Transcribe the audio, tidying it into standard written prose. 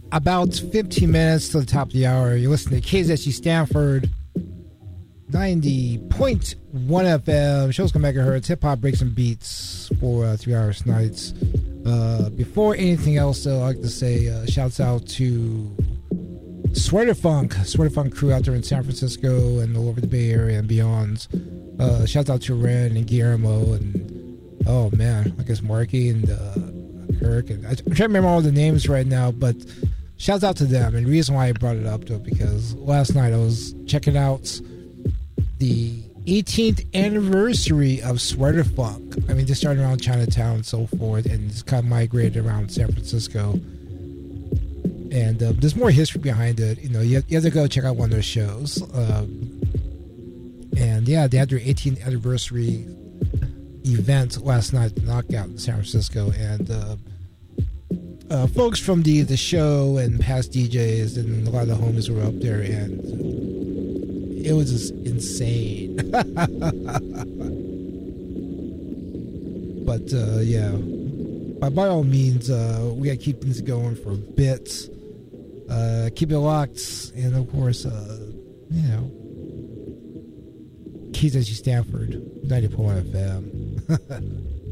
About 15 minutes to the top of the hour. You're listening to KZSG Stanford 90.1 FM. Shows come megahertz, hip hop breaks and beats for 3 hours nights. Before anything else, though, I'd like to say shouts out to Sweater Funk crew out there in San Francisco and all over the Bay Area and beyond. Shouts out to Ren and Guillermo and oh man, I guess Marky and Kirk. And I'm trying to remember all the names right now, but shouts out to them. And the reason why I brought it up though, because last night I was checking out the 18th anniversary of Sweater Funk. I mean, they started around Chinatown and so forth, and it's kind of migrated around San Francisco. And there's more history behind it. You know, you have to go check out one of their shows. And yeah, they had their 18th anniversary event last night, the Knockout in San Francisco. And folks from the show and past DJs and a lot of the homies were up there, and it was just insane. But yeah, by all means, we gotta keep things going for a bit. Keep it locked, and of course, you know, KZSG Stanford 90.1 FM.